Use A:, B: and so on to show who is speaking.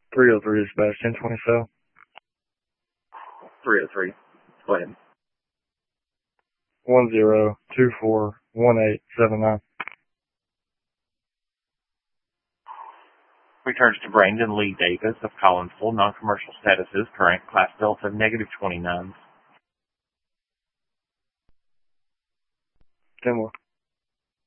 A: 303 dispatch, 1020 cell.
B: 303. Go ahead.
A: 10241879.
B: Returns to Brandon Lee Davis of Collinsville. Non-commercial statuses. Current class delta -29.
A: 10 more.